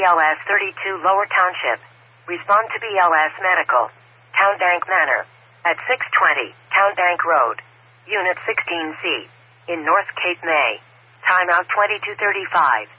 BLS 32 Lower Township. Respond to BLS Medical. Town Bank Manor. At 620 Town Bank Road. Unit 16C. In North Cape May. Timeout 22:35.